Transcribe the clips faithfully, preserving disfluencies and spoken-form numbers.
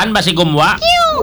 tindahan basi gumwa.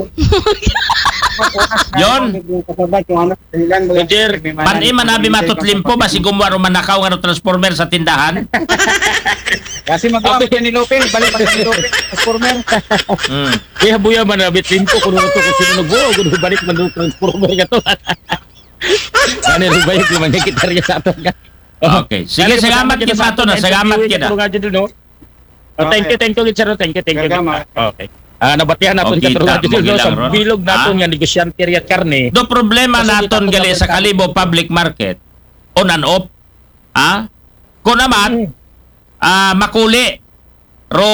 Yon. Roger, Panay manabi matutlimpo basi gumwa ro manakaw nga ro transformer sa tindahan. Kasi mag-update yan ni Lopel, balik pa ni Lopel, transformer. Mm. kaya buya man na bitlimpo kuno to ko sino nagbuo kuno balik man do transformer ka to. Ano ro bayik naman ni kitarya sa aton ka. Okay. Sige, salamat kita sa ato na. Salamat kita. Thank you, thank you, Richard. Thank you, thank you. Okay. Ah, nabatihan naton Okay, katulad ta- dito no, sa magilang ron. bilog naton Ah? nga negosyante at karne. Do problema Kasi naton dito gali ako sa dapat- Kalibo Public Market on and off. Ah? Kung naman ah makuli ro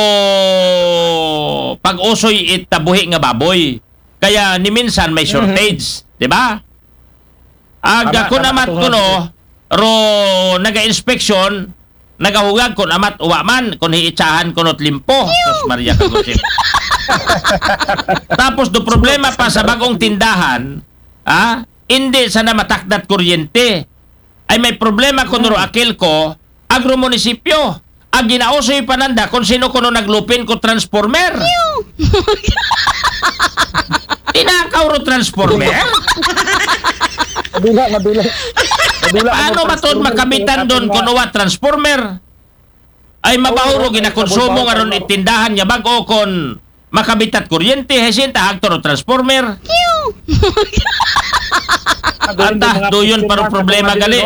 pag-usoy itabuhi nga baboy. Kaya ni minsan may shortage, di ba? Aga Tama, kun tama, amat tama. kuno ro naga-inspeksyon nagahugag kun amat uwa man kun hiitsahan kunot limpo. Sus Maria Kagusip. Tapos do problema pa sa bagong tindahan, ah, hindi sana matakdat kuryente. Ay may problema kuno ro akil ko agro munisipyo. Ang ginausoy pananda kung sino kuno naglupin ko transformer. Tinakaw ro transformer. Mabila, mabila. Mabila. Paano ba to makabitan doon kung uwa transformer? Ay mabahuro ginakonsumo nga ron itindahan niya bago kon makabitat kuryente hesinta hagto ro transformer. Anta doyon para problema gali.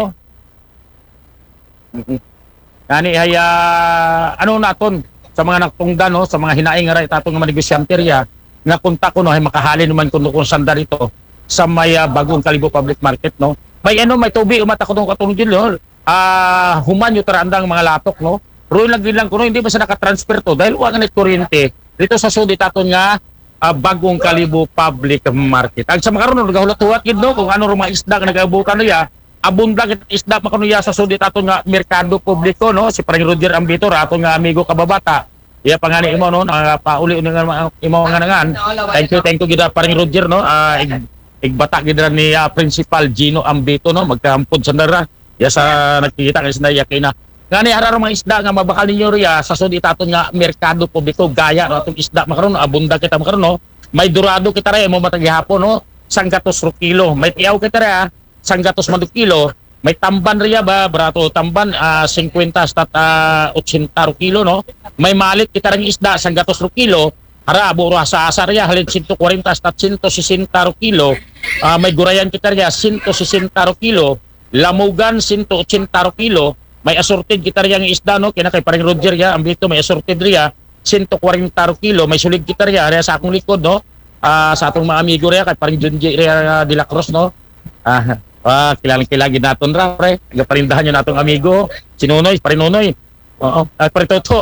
Kani ay ah, ano naton sa mga nagtungdan no, sa mga hinaing nga itatong nga negosyanterya nga punta ko no ay makahalin naman kuno kung sanda dito sa may ah, bagong Kalibo Public Market no. May ano may tubi umata ko tong katong dilo. Ah, human yung tarandang mga latok no. Pero nagbilang kuno hindi ba sa naka-transfer to dahil wa nga net kuryente dito sa sud itaton nga ah, bagong Kalibo Public Market. Ang sa makaron nagahulat-hulat gid no kung ano ro mga isda nga nagabutan niya. Abunda kit isda makanuya sa sudit aton nga merkado publiko no si Parang Roger Ambitor aton nga amigo kababata iya pangani imo no nagapauli nga imo nga nangan thank you thank you gid Parang Roger no uh, ig, igbata gid ni uh, Principal Gino Ambito no magkahampod sa dara ya sa nagkita kay sinaya kay na ngani ara mga isda nga mabakal ninyo riya sa sudit aton nga merkado publiko gaya no atong isda makaron abunda kita makaron no may durado kita ra mo matag gihapon no sanggatos ro kilo may tiyaw kita ra sanggatos man kilo may tamban riya ba brato tamban uh, fifty stat uh, eighty kilo no may malit kita ring isda sanggatos ro kilo hara buro sa asar riya halin one forty stat one sixty kilo uh, may gurayan kita riya one sixty kilo lamugan one eighty kilo may assorted kita riya ng isda no kina kay Parang Roger ya ambito may assorted riya one forty kilo may sulig kita riya riya sa akong likod no uh, sa atong mga amigo riya kay Parang Junji riya de la Cruz no ah Ah, kilalang-kilagi naton ra pre. Gaparindahan niyo natong amigo, sinunoy, parinunoy. Oo, uh, paritoto.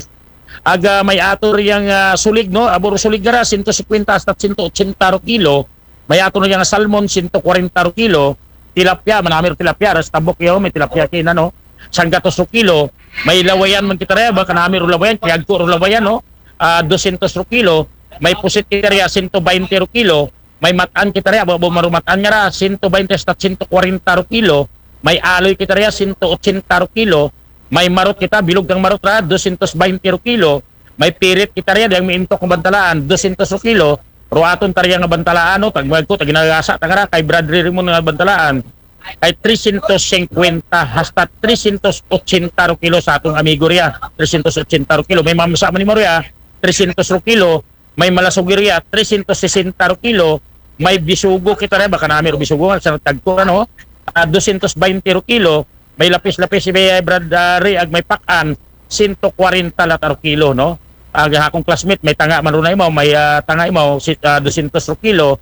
Aga may ato riyang uh, sulig no, aburo sulig gara one fifty hasta one eighty kilo. May ato riyang salmon one forty kilo. Tilapia, manami tilapia, ras tabok yo, may tilapia kina no. Sanggatos kilo. May lawayan man kita ra ba kanami ro lawayan, kaya ko ro lawayan no. Uh, two hundred kilo. May pusit kita riya one twenty kilo. May mataan kita rin, abo marumataan nga ra, one twenty hasta one forty kilo. May aloy kita rin, one eighty kilo. May marot kita, bilog ng marot ra, two twenty kilo. May pirit kita rin, yung may intok ng bantalaan, two hundred kilo. Ruaton tariya nga bantalaan, no? Tagmag ko, taginagasa, tangara, kay Bradley Rimon nga bantalaan. Kay three fifty hasta three eighty kilo sa atong amigo riya. three eighty kilo. May mamasa man ni Maria, three hundred kilo. May malasugiriya, three sixty kilo. May bisugo kita rin, baka namin bisugo sa tagko ano, uh, two twenty kilo. May lapis-lapis si Bay Bradley ag may pakan one forty latar kilo no. Aga akong classmate may tanga man runay mo, may uh, tanga mo si uh, two hundred kilo.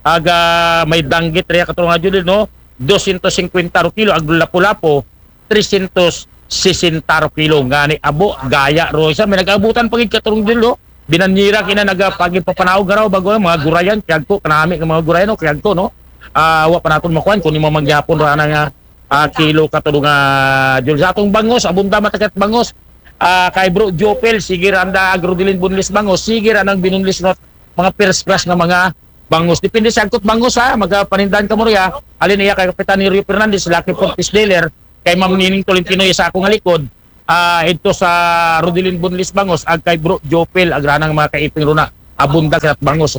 Aga may danggit riya katulong adyo no, two fifty kilo ag lapu-lapo three sixty kilo ngani abo gaya ro isa may nagabutan pagid katulong dilo. Binanira kina nagapagin papanaw garaw bago mga gurayan kayag ko kanami ng mga gurayan no kayag ko no uh, wa pa naton makuan kun imo maghapon ra nga uh, kilo katulong uh, jul sa atong bangos abunda matagat bangos uh, kay bro Jopel sige randa agrodilin bunlis bangos sige ra nang binunlis not mga first class nga mga bangos depende sa agtot bangos ha magapanindahan ka mo riya alin iya kay Kapitan Rio Fernandez Lucky Portis Dealer kay Ma'am Nining Tolentino sa akong likod. Ah, uh, ito sa Rodilin Bunlis Bangos ag kay Bro Jopel agranang mga kaiping runa abunda kat bangos.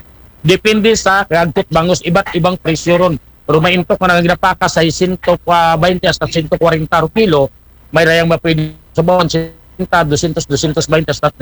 Depende sa kagkot bangos iba't ibang presyo ron. Pero may intok na nagnapaka sa one twenty hasta one forty kilo, may rayang mapwede sa bawon one hundred, two hundred, two twenty hasta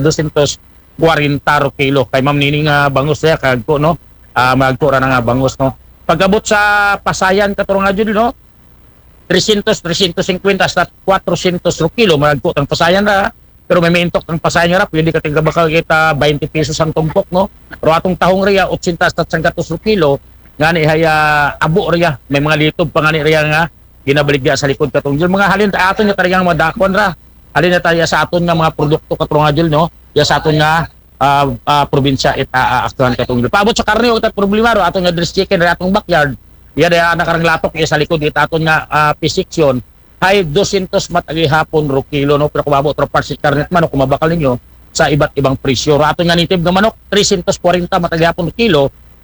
two forty kilo. Kay Ma'am Nining nga bangos ya kagko no. Ah magtura na nga bangos no. Pag-abot sa Pasayan katurong nga jud no. three hundred, three fifty hasta four hundred kilo magko tang Pasayan ra. Pero may mintok ng Pasayan nga ra pwede ka tingga baka kita twenty pesos ang tumpok no. Pero atong tahong riya eighty hasta one hundred kilo ngani haya abo riya may mga litob pa ngani riya nga ginabaligya sa likod katong jud mga halin ta aton nga talagang madakon ra halin na tayo sa aton nga mga produkto katong nga jud no ya sa aton nga uh, uh, probinsya ita aktuhan katong jud paabot sa karne ug problema ro aton nga dress chicken ra atong backyard ya da nakarang latok ya sa likod ita aton nga uh, P-section hay two hundred matagi hapon ro kilo no pero kumabot ro parts karnet manok kumabakal ninyo sa iba't ibang presyo ro aton nga native nga manok three forty matagi hapon ro kilo.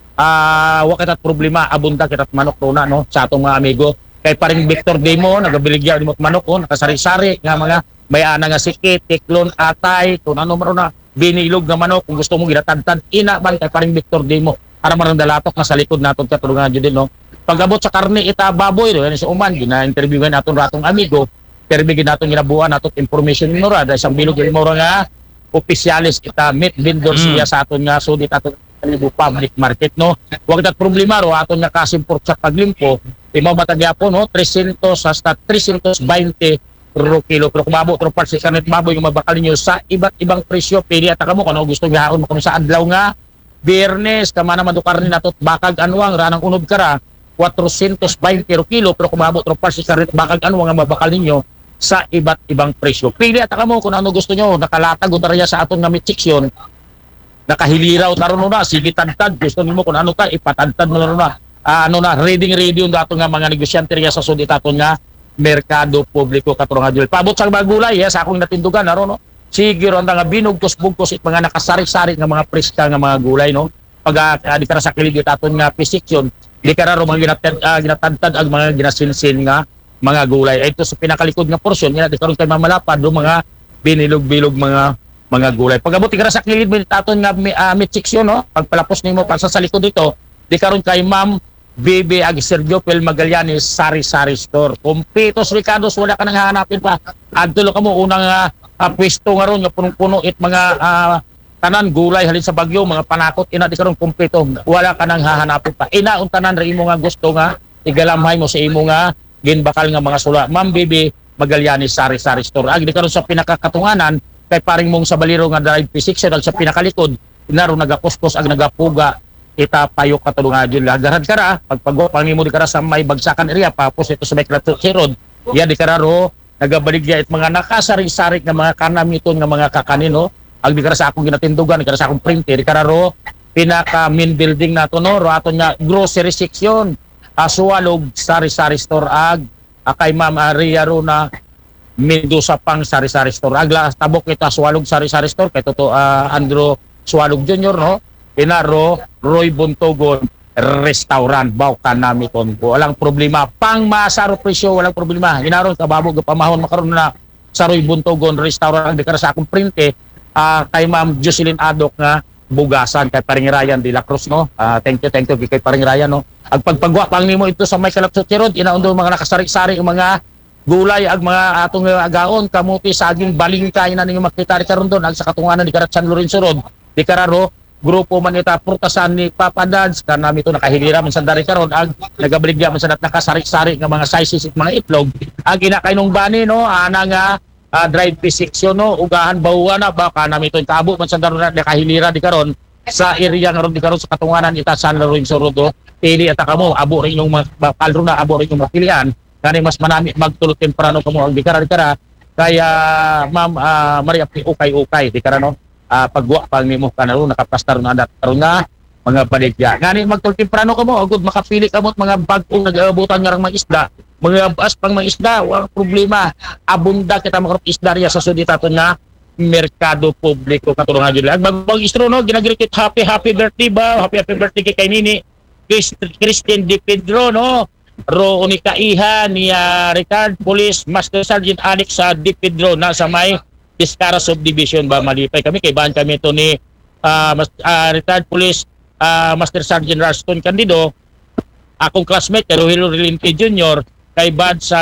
Ah, uh, wa kitat problema abunda kitat manok rona no sa atong mga amigo kay paring Victor Demo nagabiligya dimot manok oh nakasari-sari nga mga may ana nga sikit, tiklon, atay, kung ano man na binilog nga manok kung gusto mo ginatadtad ina man kay paring Victor Demo para marang dalatok na sa likod naton katulungan jud din no. Pag-abot sa karne ita baboy ro yan sa uman gina-interviewan naton ratong amigo perbigin naton ginabuan naton information ni Nora dahil sang bilog mo nga opisyalis ita meat vendor siya sa aton nga sudit aton libo public market no wag tat problema ro aton nga kasimport sa paglimpo imaw matagyapon no three hundred hasta three twenty ro kilo pero kumabot ro parts sa kanet baboy nga mabakal ninyo sa iba't ibang presyo pili ata kamo kung ano gusto gihakon mo sa adlaw nga Biyernes kama naman do karne natot bakag anwang ranang unod kara four twenty ro kilo pero kumabot ro parts sa kanet bakag anwang nga mabakal ninyo sa iba't ibang presyo pili ata kamo kung ano gusto nyo nakalatag utarya sa aton nga meat section nakahiliraw taron na sige tadtad gusto nimo kung ano ka ipatadtad mo na na uh, ano na reading radio dato nga mga negosyante riya sa sudit aton nga merkado publiko katong nga jud paabot sa bagulay ya sa akong natindugan aron no sige ron nga binugkos-bugkos it mga nakasari-sari nga mga preska nga mga gulay no pag uh, di kara sa kilid aton nga P-section di kara ro mga ginatad uh, ginatadtad ang mga ginasinsin nga mga gulay ito sa pinakalikod nga porsyon ina di karon kay mamalapad do mga binilog-bilog mga mga gulay. Pag-abot ka sa kilid mo taton nga uh, meat section no. Pagpalapos nimo pa sa salikod dito, di karon kay Ma'am Bibi ag Sergio Pel Magallanes sari-sari store. Kumpitos Ricardos wala ka nang hahanapin pa. Adto ka mo unang uh, uh, pwesto nga ron nga punong-puno it mga uh, tanan gulay halin sa Bagyo, mga panakot ina di karon kumpleto. Wala ka nang hahanapin pa. Ina un tanan ra imo nga gusto nga igalamhay mo sa imo nga ginbakal nga mga sula. Ma'am Bibi Magallanes sari-sari store. Ag di karon sa pinakakatunganan kay paring mong sa baliro nga drive P-section sa pinakalikod inaro nagakuskos ag nagapuga ita payok katulungan jud lagaran kara pagpagwa pangimo di kara sa may bagsakan area papos ito sa may Sirod ya di kara ro nagabaligya it mga nakasari-sari nga mga kanam nito nga mga kakanino ag di kara sa akong ginatindugan di kara sa akong printer di kara ro pinaka main building nato no ro aton nga grocery section Asualog sari-sari store ag akay Ma'am Aria ro na Mendoza pang sari-sari store. Agla tabok ito Swalog sari-sari store kay toto uh, Andrew Swalog Junior no. Inaro Roy Buntogon restaurant baw kanami kon ko. Walang problema. Pang masaro presyo walang problema. Inaron kababog pamahon makaron na sa Roy Buntogon restaurant di kara sa akong printe uh, kay Ma'am Jocelyn Adok nga bugasan kay Paring Ryan de la Cruz no. Uh, thank you thank you kay Paring Ryan no. Ag pagpagwa pang nimo ito sa may Kalapsot Road inaundo mga nakasari-sari mga gulay ag mga atong agaon kamuti saging balingkay na ninyo makita ri karon don ag sa katunganan ni Karat San Lorenzo Road di kararo grupo man ita purtasan ni Papa Dads kanami to nakahilira man sa dari karon ag nagabaligya man sa dat nakasari-sari nga mga sizes at mga itlog ag ina kay nung bani no ana nga uh, drive P-section no ugahan bawwa na ba kanami to kaabo man sa daron nakahilira di karon sa area nga ron di karon sa katunganan ita San Lorenzo Road pili ata kamo abo rin yung palro na abo rin yung mapilian kani mas manami magtulot temprano kamo ang dikara dikara kaya Ma'am uh, Maria ukay ukay dikara no uh, pagwa pang nimo kanaro nakapastar na adat karon nga mga baligya ngani magtulot temprano kamo agud makapili kamo mga bag-ong nag-aabutan nga mga isda mga baas pang mga isda wala problema abunda kita makarop isda riya sa suditaton nga merkado publiko katulungan jud ag magbag istro no ginagreet happy happy birthday ba happy happy birthday kay kay nini Christian Di Pedro no ro unikaiha ni uh, Ricard Police Master Sergeant Alex sa uh, Di Pedro na sa may Discara Subdivision ba malipay kami kay bahan kami to ni ah, mas, ah, retired police ah, Master Sergeant Ralston Candido, akong classmate kay Rogelio Relinte Junior, kay Bad sa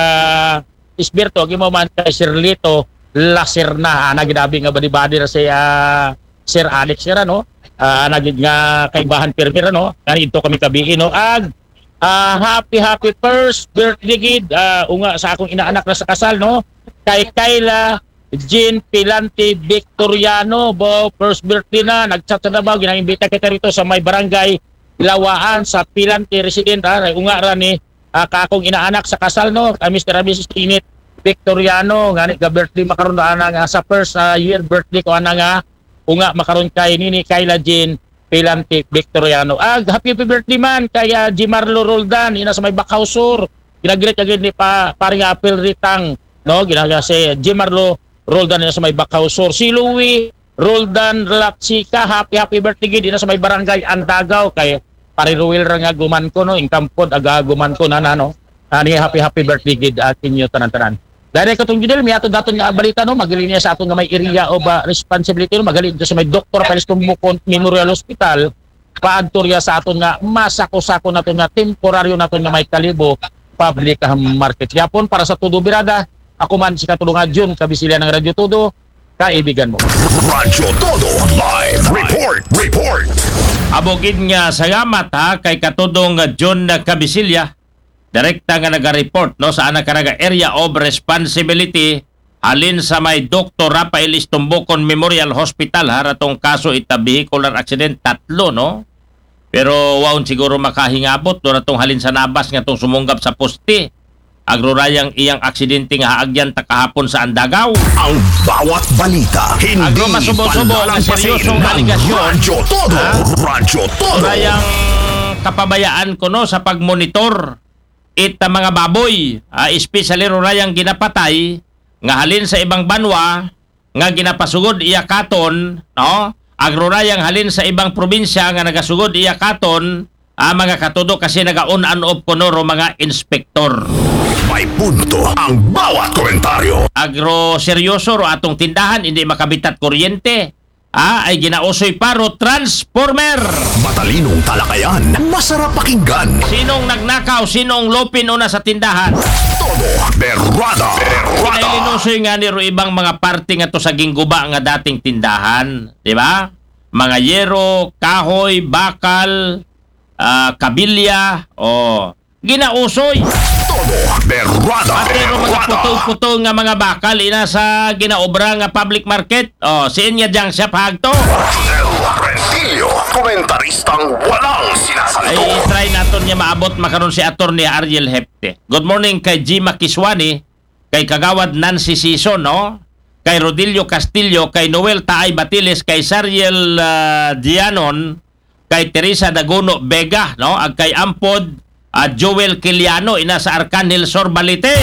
Isberto, gimo man kay Sir Lito Lacerna, ana ginabi nga badi-badi ra si ah, Sir Alex sira no. Ah, nagid nga kaibahan permira no. Kani ito kami kabiin no. Ag ah, happy happy first birthday gid ah, unga sa akong inaanak na sa kasal no. Kay Kayla Jean Pilante Victoriano, bo first birthday na, nagchat na ba, ginaimbita kita rito sa may barangay Lawaan sa Pilante resident ha, unga ra ni uh, kakong inaanak sa kasal no, kay Mister and Missus Init Victoriano, ngani ga birthday makaron na ana nga sa first uh, year birthday ko ana nga unga makaron kay nini Kayla Jean Pilante Victoriano. Ag happy happy birthday man kay uh, Gimarlo Roldan ina sa may Bakausur, ginagreet agad ni pa paring apel ritang no, ginaga si Gimarlo Roldan na sa may Bakausor. Si Louie Roldan Latsika, happy happy birthday gid na sa may barangay Andagaw kay pare Ruel ra nga guman ko no, ingkampod aga guman ko na no. Ani happy happy birthday gid atin yo tanan-tanan. Dahil katong gidel mi ato daton nga balita no, magaling niya sa aton nga may area of uh, responsibility no, magaling sa may Doctor Peles Tumukon Memorial Hospital paadtorya sa aton nga masako-sako naton nga temporaryo naton nga may Kalibo public market. Yapon para sa tudo birada. Ako man si Katulungan Jun, kabisila ng Radyo Todo, kaibigan mo. Radyo Todo Live Report Report Abogid nga salamat ha kay Katudong John Kabisilya. Direkta nga naga-report no sa anak karaga area of responsibility halin sa may Doctor Rafael Istumbukon Memorial Hospital ha ratong kaso ita vehicular accident tatlo no. Pero waon siguro makahingabot do ratong halin sa nabas nga tong sumunggab sa poste. Agrorayang iyang aksidente nga haagyan ta kahapon sa Andagaw. Ang bawat balita hindi Agro masubo-subo nga seryosong aligasyon. Radyo Todo Ha? Radyo Todo Agrorayang kapabayaan ko no sa pagmonitor ita mga baboy, uh, especially rurayang ginapatay nga halin sa ibang banwa nga ginapasugod iya katon no. Agrorayang halin sa ibang probinsya nga nagasugod iya katon. Ah, mga katudo kasi naga-on and off ko no ro mga inspektor. may punto ang bawat komentaryo. Agro seryoso ro atong tindahan hindi makabitat kuryente. Ah, ay ginausoy paro transformer. Matalinong talakayan, masarap pakinggan. Sinong nagnakaw, sinong lopin una sa tindahan? Todo berrada berrada. Kinailunosoy nga ni ro ibang mga parte nga to sa gingguba nga dating tindahan, di ba? Mga yero, kahoy, bakal, Uh, kabilya o ginausoy Todo berrada pero mga putol-putol nga mga bakal ina sa ginaobra nga public market o siin nga diyang siya pagto El Rentillo, komentaristang walang ay sinasalto. try naton niya maabot makaron si Attorney Ariel Hepte. Good morning kay Gima Kiswani, kay Kagawad Nancy Sison no, kay Rodilio Castillo, kay Noel Taay Batiles, kay Sariel uh, Dianon, kay Teresa Dagono Vega no, ag kay Ampod uh, Joel Kiliano ina sa Arcangel Sorbalite.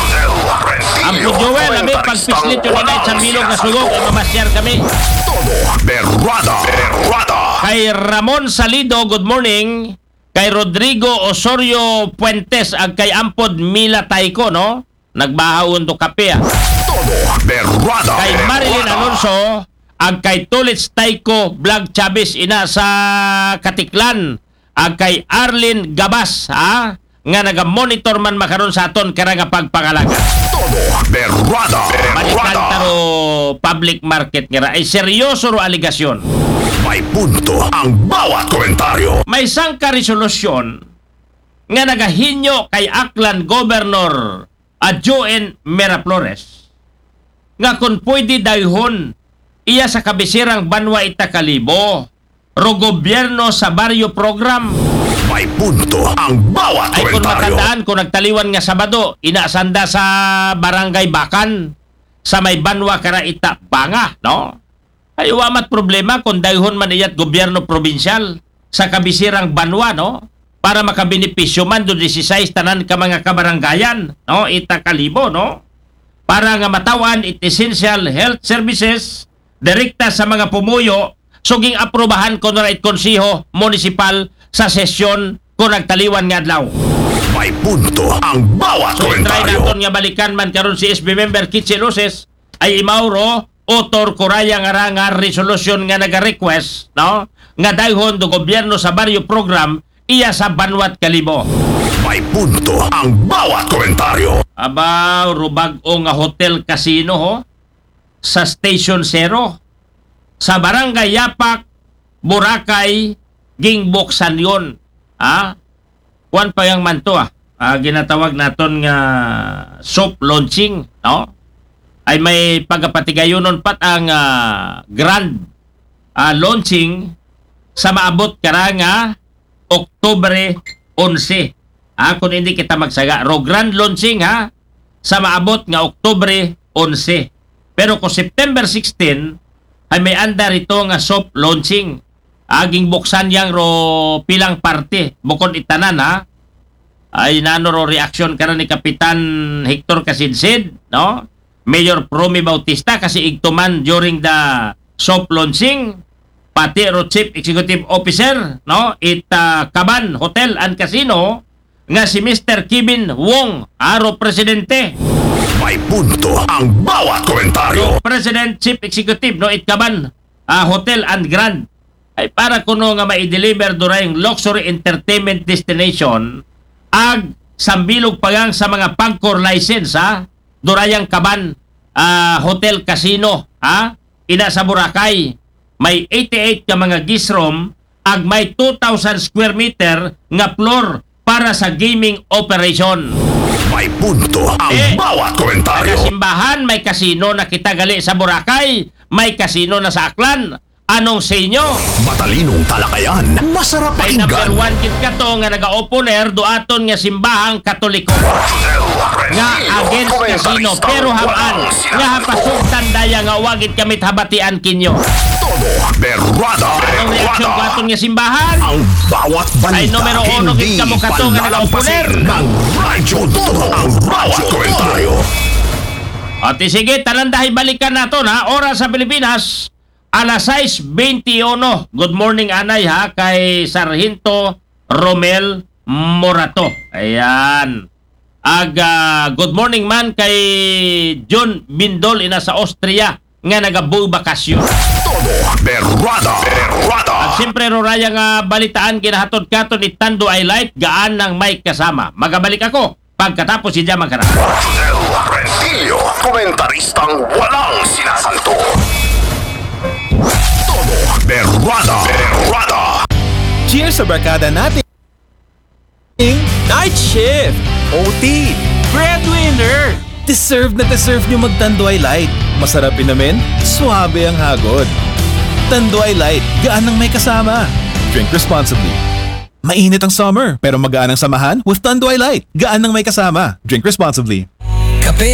Ampod Joel, ami pagpislit yun ina sa bilog na sugog ay mamasyar kami. Todo berrada berrada. Kay Ramon Salido, good morning. Kay Rodrigo Osorio Puentes ag kay Ampod Mila Taiko no, nagbahawon do kape. Todo berrada Kay Marilyn Alonso ag kay Tulits Taiko Vlog Chavez ina sa Katiklan, ag kay Arlene Gabas ha nga naga-monitor man makaron sa aton karanga pagpangalaga. Todo berrada Balikan berrada. taro public market nga ay seryoso ro aligasyon. May punto ang bawat komentaryo. May sangka resolusyon nga nagahinyo kay Aklan Governor Adjoen Miraflores nga kung pwede dayhon iya sa kabisirang Banwa Itakalibo ro gobyerno sa baryo program. May punto ang bawat Ay kung komentaryo. matandaan kung nagtaliwan nga Sabado inasanda sa Barangay Bakan sa may Banwa Karaita Banga no. Ay wamat problema kung dayhon man iyat gobyerno probinsyal sa kabisirang Banwa no para makabenepisyo man do disisays tanan ka mga kabarangayan no Itakalibo no para nga matawan it essential health services direkta sa mga pumuyo suging aprobahan ko na it konseho munisipal sa sesyon kung nagtaliwan nga adlaw. May punto ang bawat So try komentaryo. naton nga balikan man karon si S B member Kitsi Roses ay imauro author kuraya nga ra nga resolution nga naga-request, no? Nga dayhon do gobyerno sa baryo program iya sa Banwat Kalibo. May punto ang bawat komentaryo. Aba, rubag o nga hotel casino ho sa Station Zero sa Barangay Yapak, Boracay, gingbuksan yon. Ah, kuan pa yang manto ah. Ah, ginatawag naton nga soft launching, no? Ay may pagpatigayonon pat ang ah, grand ah, launching sa maabot kara nga Oktubre onse. Ah, kung hindi kita magsaga, ro grand launching ha sa maabot nga Oktubre onse. Pero kung September sixteen ay may andar ito nga soft launching. Aging buksan yang ro pilang parte bukod itanan ha. Ay nano ro reaksyon karon ni Kapitan Hector Casidsid, no? Mayor Promi Bautista kasi igtuman during the soft launching, pati ro Chief Executive Officer, no? It uh, Kaban Hotel and Casino nga si Mister Kevin Wong, aro presidente. May punto ang bawat komentaryo. President Chief Executive no Itkaban uh, Hotel and Grand ay para kuno nga mai-deliver durayng luxury entertainment destination ag sambilog pagang sa mga pangkor license ha durayang Kaban uh, Hotel Casino ha ina sa Boracay may eighty-eight ka mga guest room ag may two thousand square meter nga floor para sa gaming operation. May punto ang Eh, bawat komentaryo. Sa simbahan, may kasino na kita gali sa Boracay, may kasino na sa Aklan. Anong sa inyo? Matalinong talakayan. Masarap Ay number pakinggan. one kit ka to nga naga-opener doaton nga simbahang Katoliko. Nga against kasino pero hamaan nga hapasugtan daya nga wagit kamit habatian kinyo. Todo berrada. Anong reaksyon ko Berrada. aton nga simbahan? Ang bawat balita. Ay, numero uno, hindi kita mo ka to nga nag-opener. palalampasin ng radyo. Todo ang bawat komentaryo. At sige, talandahay balikan nato na oras sa Pilipinas. Alas sais twenty-one. Good morning anay ha kay Sargento Romel Morato. Ayan. Aga good morning man kay John Bindol ina sa Austria nga nagabuy bakasyon. Todo berrada. Berrada. At siyempre roraya nga balitaan kinahatod katon ni Tando ay light gaan ng may kasama. Magabalik ako pagkatapos si Jaman Karang. Del Rentillo. Komentaristang walang sinasanto. Todo berrada. Berrada. Cheers sa barkada natin! Night Shift! O T! Breadwinner! Deserve na deserve nyo mag-Tanduay Light. Masarap inamin, suabe ang hagod. Tanduay Light, gaan ng may kasama. Drink responsibly. Mainit ang summer, pero magaan ang samahan with Tanduay Light. Gaan ng may kasama. Drink responsibly. Kape